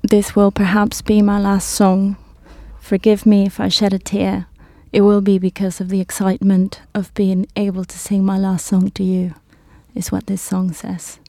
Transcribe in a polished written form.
This will perhaps be my last song. Forgive me if I shed a tear. It will be because of the excitement of being able to sing my last song to you, is what this song says.